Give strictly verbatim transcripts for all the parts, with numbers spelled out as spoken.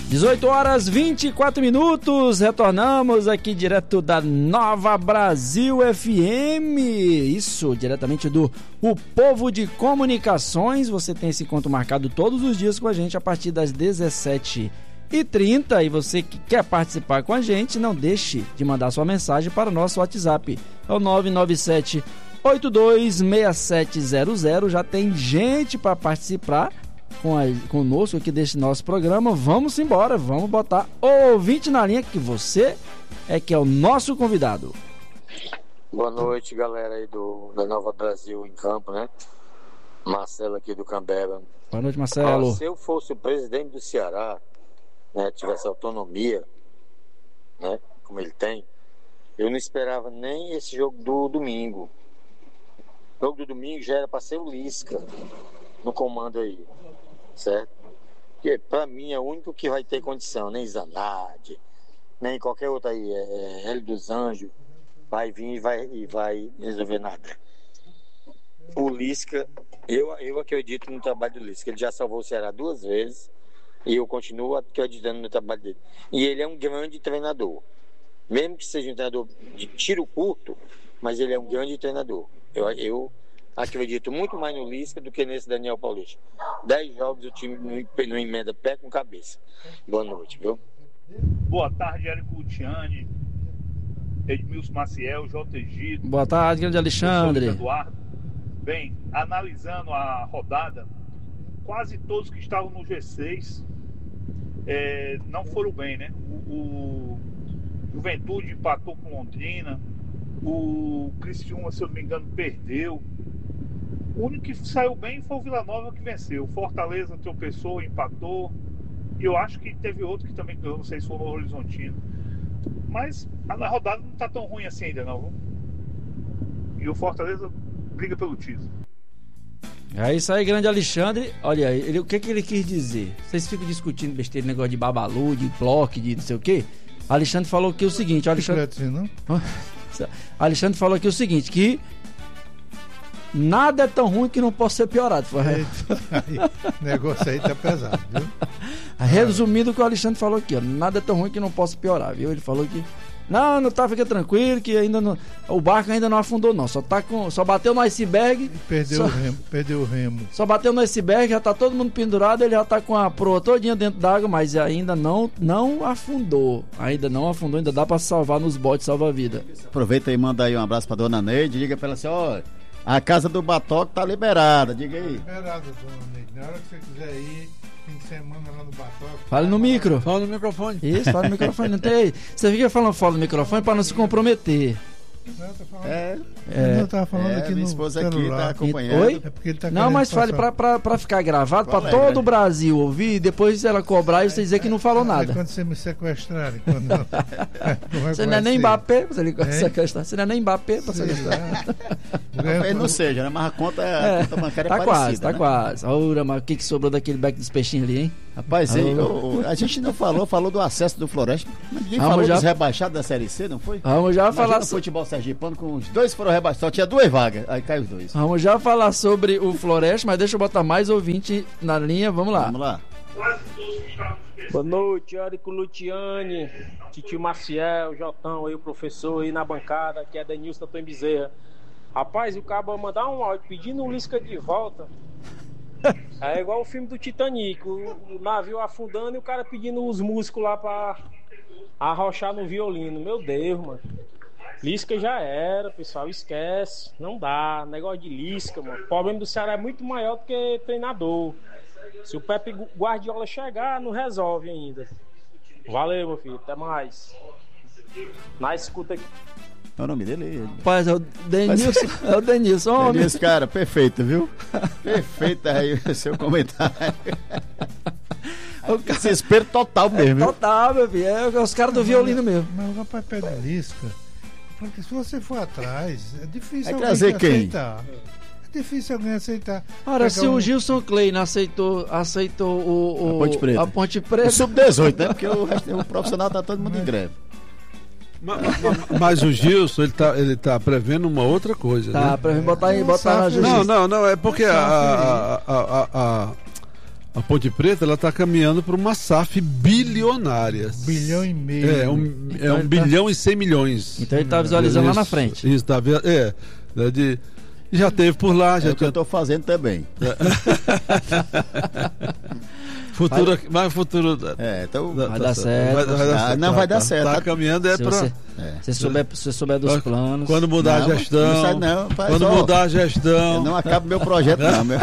dezoito horas e vinte e quatro minutos, retornamos aqui direto da Nova Brasil F M, isso, diretamente do O Povo de Comunicações. Você tem esse encontro marcado todos os dias com a gente a partir das dezessete e trinta, e você que quer participar com a gente, não deixe de mandar sua mensagem para o nosso WhatsApp, é o nove nove sete, oito dois seis sete zero zero. Já tem gente para participar Com a, conosco aqui deste nosso programa. Vamos embora, vamos botar o ouvinte na linha, que você é que é o nosso convidado. Boa noite, galera aí do, da Nova Brasil em campo, né? Marcelo aqui do Cambeba. Boa noite, Marcelo. Ah, se eu fosse o presidente do Ceará, né, tivesse autonomia, né, como ele tem, eu não esperava nem esse jogo do domingo. O jogo do domingo já era para ser o Lisca no comando aí, certo? Porque pra mim é o único que vai ter condição, nem Zanardi, nem qualquer outro aí, é, é Hélio dos Anjos, vai vir e vai, e vai resolver nada. O Lisca, eu, eu acredito no trabalho do Lisca, ele já salvou o Ceará duas vezes e eu continuo acreditando no trabalho dele. E ele é um grande treinador, mesmo que seja um treinador de tiro curto, mas ele é um grande treinador. Eu, eu acredito muito mais no Lisca do que nesse Daniel Paulista. Dez jogos o time não, não emenda pé com cabeça. Boa noite, viu? Boa tarde, Érico Luciani, Edmilson Maciel, J. Egito. Boa tarde, grande Alexandre. Eduardo. Bem, analisando a rodada, quase todos que estavam no G seis é, não foram bem, né? O, o Juventude empatou com Londrina, o Criciúma, se eu não me engano, perdeu. O único que saiu bem foi o Vila Nova, que venceu. O Fortaleza tropeçou, empatou. E eu acho que teve outro que também ganhou, não sei se foi o Novo Horizontino. Mas a rodada não está tão ruim assim ainda não, viu? E o Fortaleza briga pelo título. É isso aí, grande Alexandre. Olha, ele, o que, que ele quis dizer? Vocês ficam discutindo besteira, negócio de babalu, de bloco, de não sei o quê. Alexandre falou aqui o seguinte, Alexandre... Não? Alexandre falou aqui o seguinte, que nada é tão ruim que não possa ser piorado. O negócio aí tá pesado, viu? Resumindo o que o Alexandre falou aqui, ó, nada é tão ruim que não possa piorar, viu? Ele falou que não, não tá, fica tranquilo, que ainda não, o barco ainda não afundou não, só tá com, só bateu no iceberg. Perdeu só, o remo, perdeu o remo. Só bateu no iceberg, já tá todo mundo pendurado, ele já tá com a proa todinha dentro d'água, mas ainda não, não afundou, ainda não afundou, ainda dá pra salvar nos botes salva-vida. Aproveita e manda aí um abraço pra dona Neide, diga pra ela assim, ó, a casa do Batoque tá liberada, diga aí. Liberada, dona Neide, na hora que você quiser ir, fim de semana lá no Batoque. Fale no micro. Fala no microfone. Isso, fala no microfone. Não tem... Você fica falando fora do microfone pra não se comprometer. Não, eu tô falando. É, é, eu tava falando é, aqui minha no esposa celular. aqui tá acompanhando. Oi? É porque ele tá não, mas fale pra, pra, pra ficar gravado, pra todo o Brasil ouvir, e depois ela cobrar e você dizer que não falou nada. É quando você me sequestrarem. Quando não, não você não é nem Mbappé pra você sequestrar. Você não é nem Mbappé pra sequestrar. Talvez não seja, né? Mas a conta, a é, conta bancária tá é quase, parecida, tá né? quase. Ora, mas o que, que sobrou daquele beco dos peixinhos ali, hein? Rapaz, aí, eu, a gente não falou, falou do acesso do Floresta. Ninguém Vamos falou já... dos rebaixados da Série C, não foi? Vamos já Imagina falar no futebol sergipano, com os dois foram rebaixados, só tinha duas vagas, aí caiu os dois. Vamos já falar sobre o Floresta, mas deixa eu botar mais ouvinte na linha, vamos lá. Vamos lá. Boa noite, Érico Luciani, Titio Maciel, Jotão aí, o professor aí na bancada, que é Denilson Antônio Bezerra. Rapaz, o cara mandar um áudio pedindo um Lisca de volta. É igual o filme do Titanic, o, o navio afundando e o cara pedindo os músicos lá pra arrochar no violino. Meu Deus, mano. Lisca já era, pessoal, esquece. Não dá, negócio de Lisca, mano. O problema do Ceará é muito maior do que treinador. Se o Pepe Guardiola chegar, não resolve ainda. Valeu, meu filho, até mais. Na escuta aqui. É o nome dele? Rapaz, é o Denilson. É o Denilson, homem. Denilson, cara, perfeito, viu? Perfeito aí o seu comentário. Desespero total mesmo. É total, meu filho. É os caras do violino mesmo. Mas o rapaz pede Lisca. Porque se você for atrás, é difícil alguém trazer quem? aceitar. É difícil alguém aceitar. Ora, se um... o Gilson Clay não aceitou, aceitou o, o, a Ponte Preta. A Ponte Preta. O sub dezoito, né? Porque o, resto, o profissional tá todo mundo mas... em greve. Mas, mas, mas o Gilson, ele tá, ele tá prevendo uma outra coisa, tá, né? prevendo botar aí, botar na justiça. Não, não, não, é porque a, a, a, a, a, a Ponte Preta, ela tá caminhando para uma S A F bilionária. bilionárias. Bilhão e meio. É, um, Então é um ele bilhão tá- e cem milhões. Então ele tá visualizando lá na frente. Isso, tá vendo? É. né, De, já teve por lá, É já o que eu tinha. tô fazendo também. Futuro, mas futuro. É, então. Vai dar certo. Vai, vai dar Ah, certo. não, tá, vai dar tá, certo. Tá caminhando é Se pra. você, É. se souber, se você souber dos planos. Quando mudar Não, a gestão. não sai não, faz quando só- mudar a gestão. Eu não acabo meu projeto, não, meu.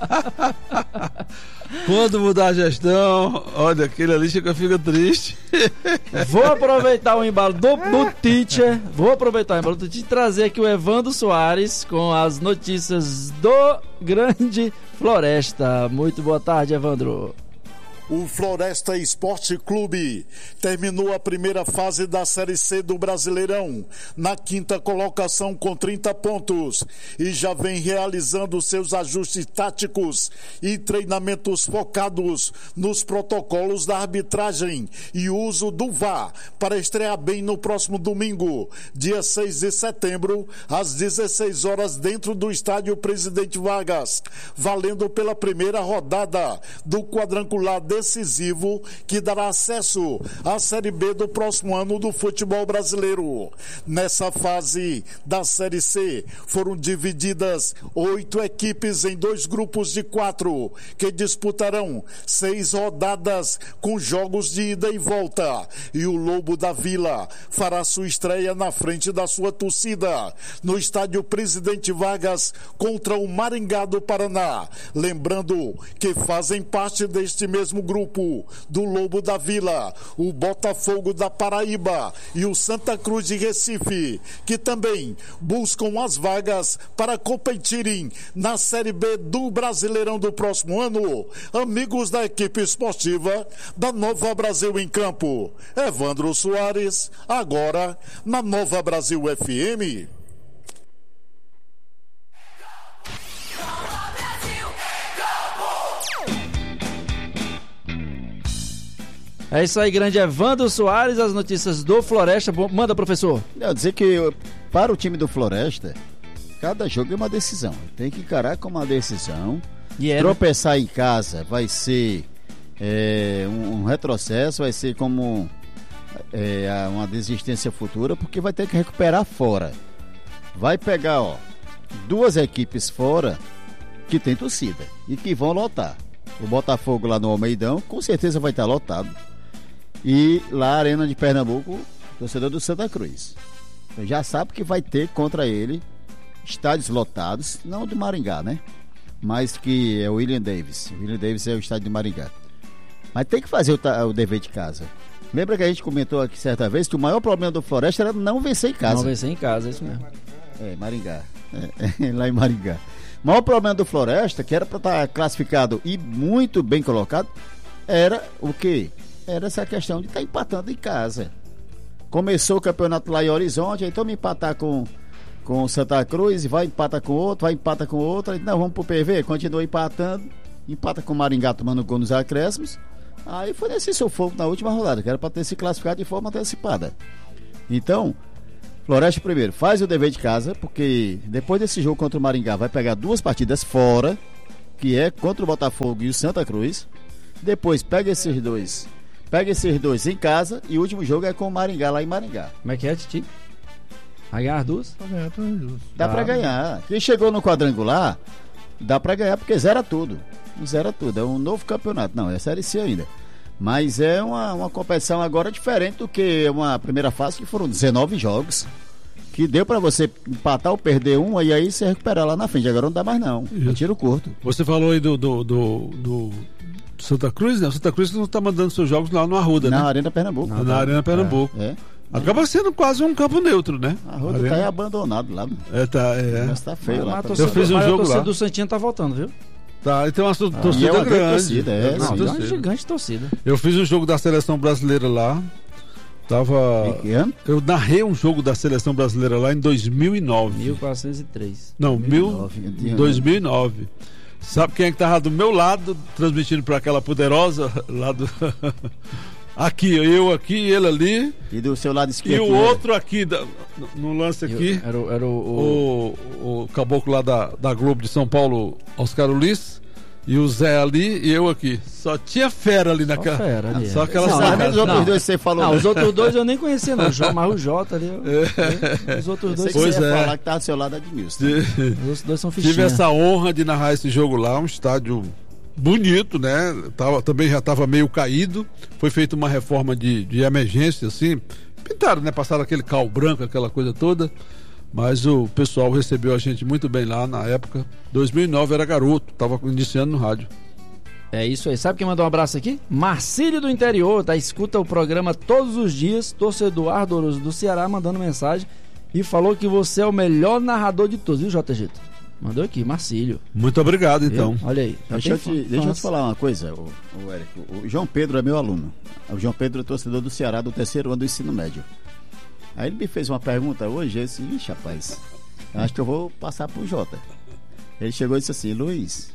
Quando mudar a gestão, olha, aquele ali chega, fica triste. Vou aproveitar o embalo do, do teacher. Vou aproveitar o embalo do teacher e trazer aqui o Evandro Soares com as notícias do Grande Floresta. Muito boa tarde, Evandro. O Floresta Esporte Clube terminou a primeira fase da Série C do Brasileirão, na quinta colocação com trinta pontos, e já vem realizando seus ajustes táticos e treinamentos focados nos protocolos da arbitragem e uso do V A R para estrear bem no próximo domingo, dia seis de setembro, às dezesseis horas, dentro do estádio Presidente Vargas, valendo pela primeira rodada do quadrangular decisivo que dará acesso à Série B do próximo ano do futebol brasileiro. Nessa fase da Série C foram divididas oito equipes em dois grupos de quatro, que disputarão seis rodadas com jogos de ida e volta, e o Lobo da Vila fará sua estreia na frente da sua torcida no estádio Presidente Vargas contra o Maringá do Paraná. Lembrando que fazem parte deste mesmo grupo do Lobo da Vila, o Botafogo da Paraíba e o Santa Cruz de Recife, que também buscam as vagas para competirem na Série B do Brasileirão do próximo ano. Amigos da equipe esportiva da Nova Brasil em Campo. Evandro Soares, agora na Nova Brasil F M. É isso aí, grande Evandro Soares, as notícias do Floresta. Bom, manda, professor. Não, dizer que para o time do Floresta, cada jogo é uma decisão. Tem que encarar como uma decisão. E é, Tropeçar né? em casa vai ser é, um, um retrocesso, vai ser como é, uma desistência futura, porque vai ter que recuperar fora. Vai pegar, ó, duas equipes fora que tem torcida e que vão lotar. O Botafogo lá no Almeidão com certeza vai estar lotado. E lá a Arena de Pernambuco, torcedor do Santa Cruz. Então já sabe que vai ter contra ele estádios lotados, não do Maringá, né? Mas que é o William Davis. O William Davis é o estádio de Maringá. Mas tem que fazer o, o dever de casa. Lembra que a gente comentou aqui certa vez que o maior problema do Floresta era não vencer em casa. Não vencer em casa, é isso mesmo. É, Maringá. É, é, lá em Maringá. O maior problema do Floresta, que era para estar classificado e muito bem colocado, era o quê? Era essa questão de estar empatando em casa. Começou o campeonato lá em Horizonte, então me empatar com, com Santa Cruz, vai empatar com outro, vai empatar com outro, aí, não, vamos pro P V, continua empatando, empata com o Maringá tomando gol nos acréscimos. Aí foi nesse sufoco na última rodada, que era para ter se classificado de forma antecipada. Então, Floresta primeiro, faz o dever de casa, porque depois desse jogo contra o Maringá vai pegar duas partidas fora, que é contra o Botafogo e o Santa Cruz. Depois pega esses dois, pega esses dois em casa, e o último jogo é com o Maringá lá em Maringá. Como é que é, Titi? Vai ganhar as duas? Dá Ah, pra ganhar. Quem chegou no quadrangular, dá pra ganhar, porque zera tudo. Zera tudo, é um novo campeonato. Não, é Série C ainda. Mas é uma, uma competição agora diferente do que uma primeira fase, que foram dezenove jogos, que deu pra você empatar ou perder um, e aí você recuperar lá na frente. Agora não dá mais não, é tiro curto. Você falou aí do, do, do, do Santa Cruz, né? O Santa Cruz não tá mandando seus jogos lá no Arruda, Na né? Arena Pernambuco. Na, na Arena Pernambuco. É. Acaba sendo quase um campo neutro, né? A Arruda Arena... tá aí abandonado lá. É, tá, é. Mas tá feio Mas lá. a Tá... torcida, Eu fiz um mas a jogo torcida lá. do Santinha tá voltando, viu? Tá, e tem uma e é torcida uma grande grande. torcida, é, Não, sim. É uma torcida. gigante torcida. Eu fiz um jogo da seleção brasileira lá. Tava. Que ano? Eu narrei um jogo da seleção brasileira lá em dois mil e nove. mil quatrocentos e três. Não, mil... dois mil e nove. Sabe quem é que tava do meu lado, transmitindo para aquela poderosa lá do. Aqui, eu aqui, ele ali. E do seu lado esquerdo. E o outro aqui, da... no lance aqui. Era, o- era o, o... O, o caboclo lá da, da Globo de São Paulo, Oscar Ulisses. E o Zé ali e eu aqui. Só tinha fera ali naquela. Só, fera ali, só aquela não, não, os outros não. dois você falou. Não, os outros dois eu nem conhecia, não. Mas o Jota ali. Eu, é. Os outros dois pois você é. ia falar que tá do seu lado é Edmilson. Os outros dois são fichinha. Tive essa honra de narrar esse jogo lá, um estádio bonito, né? Tava, também já estava meio caído. Foi feita uma reforma de, de emergência, assim. Pintaram, né? Passaram aquele cal branco, aquela coisa toda. Mas o pessoal recebeu a gente muito bem lá na época. dois mil e nove era garoto, tava iniciando no rádio. É isso aí. Sabe quem mandou um abraço aqui? Marcílio do Interior, tá? Escuta o programa todos os dias. Torcedor ardoroso do Ceará mandando mensagem e falou que você é o melhor narrador de todos, viu, J G? Mandou aqui, Marcílio. Muito obrigado, então. Viu? Olha aí. Deixa eu, te, deixa eu te falar uma coisa, o, o, Eric. O João Pedro é meu aluno. O João Pedro é torcedor do Ceará do terceiro ano do ensino médio. Aí ele me fez uma pergunta hoje, eu disse, ixi, rapaz, acho que eu vou passar pro Jota. Ele chegou e disse assim, Luiz,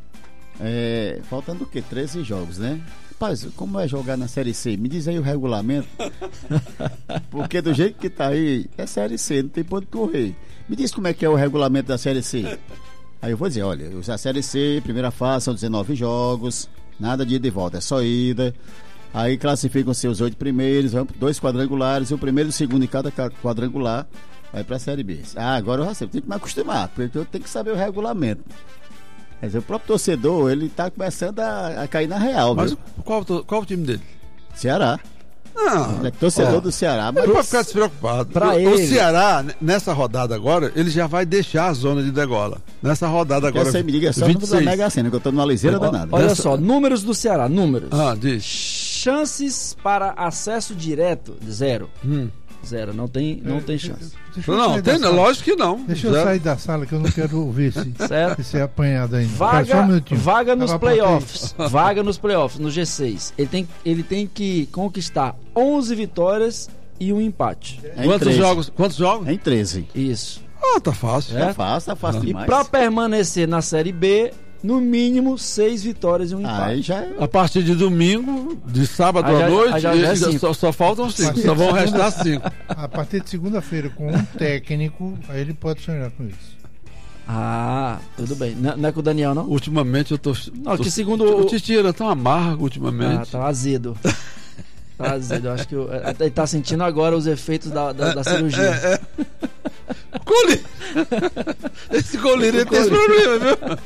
é, faltando o quê? treze jogos, né? Rapaz, como é jogar na Série C? Me diz aí o regulamento. Porque do jeito que tá aí, é Série C, não tem ponto de correr. Me diz como é que é o regulamento da Série C. Aí eu vou dizer, olha, a Série C, primeira fase, são dezenove jogos, nada de ida e volta, é só ida. Aí classificam-se os oito primeiros, dois quadrangulares, e o primeiro e o segundo em cada quadrangular vai para a Série B. Ah, agora eu já sei, eu tenho que me acostumar, porque eu tenho que saber o regulamento. Quer dizer, o próprio torcedor, ele está começando a, a cair na real. Mas viu? Qual, qual o time dele? Ceará. Não. Ele é torcedor ó, do Ceará. Mas ele pode ficar despreocupado. Pra o, ele... o Ceará, nessa rodada agora, ele já vai deixar a zona de degola. Nessa rodada agora. Você me diga só no da Mega Sena, que eu estou numa liseira danada. Olha Nessa... só, números do Ceará, números. Ah, diz. Chances para acesso direto, zero. Hum. Zero, não tem, não tem chance. Não, tem, lógico que não. Deixa zero. eu sair da sala que eu não quero ouvir esse, esse apanhado ainda. Vaga, um vaga nos playoffs. Vaga nos playoffs, no G seis. Ele tem, ele tem que conquistar onze vitórias e um empate. É quantos jogos? Quantos jogos? É em treze. Isso. Ah, tá fácil. É, tá fácil, tá fácil ah. demais. E pra permanecer na Série B, no mínimo seis vitórias e um empate. Aí já é... A partir de domingo, de sábado já, à noite, já, já é só, só faltam cinco, só vão restar cinco. A partir de segunda-feira, com um técnico, aí ele pode sonhar com isso. Ah, tudo bem. Não, não é com o Daniel, não? Ultimamente eu tô. Não, tô que segundo o. O Titi era tão amargo ultimamente. Ah, tá azedo. Tá azedo. Eu acho que eu, ele tá sentindo agora os efeitos da, da, da cirurgia. É, é, é. Colírio! Esse colírio tem esse problema, viu?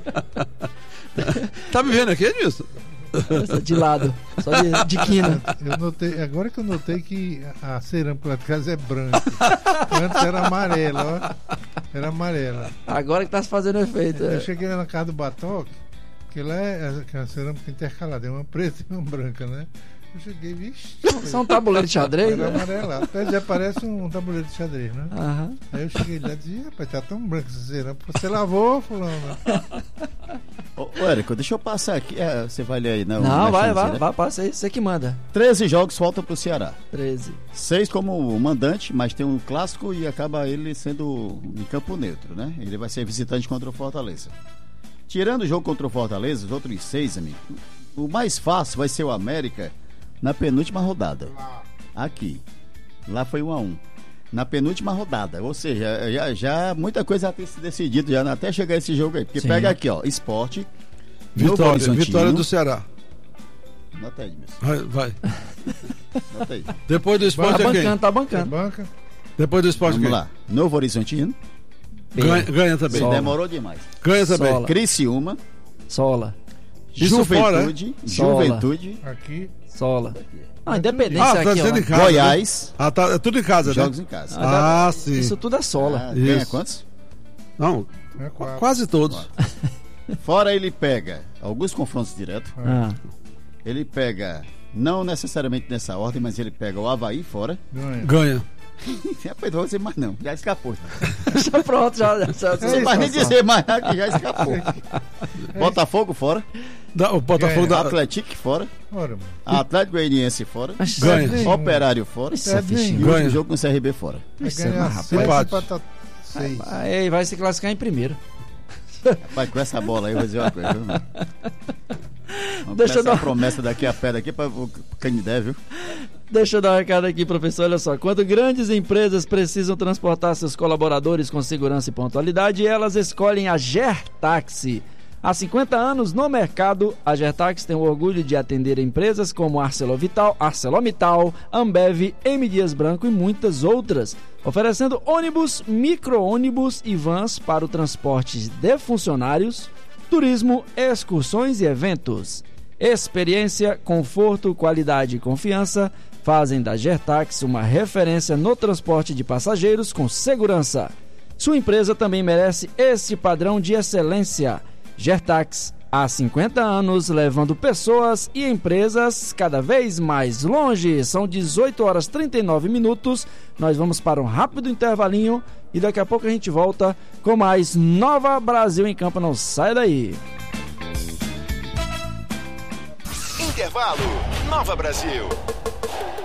Tá me vendo aqui, Edmilson? De lado, só de, de quina. Eu notei, agora que eu notei que a cerâmica lá de casa é branca. Antes era amarela, ó. Era amarela. Agora que tá se fazendo efeito. Eu é. cheguei lá na casa do Batoque, que lá é a cerâmica intercalada, é uma preta e uma branca, né? Eu cheguei, vixe. Isso é um tabuleiro de xadrez? Era amarelado. Já parece um tabuleiro de xadrez, né? Uhum. Aí eu cheguei lá e disse, rapaz, tá tão branco essa cerâmica. Você lavou, fulano? Ô, ô Érico, deixa eu passar aqui. É, você vai ler aí, não? Não, vai, vai, né? vai, passa aí, você que manda. treze jogos faltam pro Ceará. treze. seis como mandante, mas tem um clássico e acaba ele sendo em campo neutro, né? Ele vai ser visitante contra o Fortaleza. Tirando o jogo contra o Fortaleza, os outros seis, amigo, o mais fácil vai ser o América na penúltima rodada. Aqui. Lá foi um a um. Na penúltima rodada. Ou seja, já, já muita coisa já tem se decidido já até chegar esse jogo aí. Porque Sim. pega aqui, ó, Sport, Vitória, Vitória do Ceará. Nota aí, Edmilson. Vai, vai. Nota aí. Depois do Sport tá é bancando, quem? tá bancando. Banca. Depois do Sport Vamos quem? lá. Novo Horizontino. Ganha, ganha também. Sola. Demorou demais. Ganha também. Sola. Criciúma. Sola. Isso Juventude. Fora, Juventude. Aqui. Sola. Ah, Independência ah, tá aqui, ó. Em casa, Goiás. Né? Ah, tá, é tudo em casa, Jogos né? em casa. Ah, ah sim. Isso tudo é Sola. Ah, ganha quantos? Não, é quase todos. Fora ele pega alguns confrontos diretos. Ah. Ele pega, não necessariamente nessa ordem, mas ele pega o Avaí fora. Ganha. Ganha. Depois não vou dizer mais não, já escapou. Já pronto, já. já, já não sei mais nem dizer mais nada que já escapou. Botafogo fora. Da, o Botafogo da... Atlético fora. Ora, Atlético Goianiense fora. Ganha. Operário fora. Isso é e o último jogo com o C R B fora. Isso é mais rapaz. Aí vai se classificar em primeiro. Rapaz, com essa bola aí eu vou dizer uma coisa, viu? Vamos Deixa eu dar uma promessa daqui a pé daqui para o Canidé, viu? Deixa eu dar um recado aqui, professor. Olha só, quando grandes empresas precisam transportar seus colaboradores com segurança e pontualidade, elas escolhem a Gertaxi. Há cinquenta anos no mercado, a Gertax tem o orgulho de atender empresas como ArcelorMittal, ArcelorMittal, Ambev, M. Dias Branco e muitas outras, oferecendo ônibus, micro-ônibus e vans para o transporte de funcionários, turismo, excursões e eventos. Experiência, conforto, qualidade e confiança fazem da Gertax uma referência no transporte de passageiros com segurança. Sua empresa também merece esse padrão de excelência. Gertax, há cinquenta anos, levando pessoas e empresas cada vez mais longe. São dezoito horas e trinta e nove minutos. Nós vamos para um rápido intervalinho e daqui a pouco a gente volta com mais Nova Brasil em Campo. Não sai daí. Intervalo, Nova Brasil.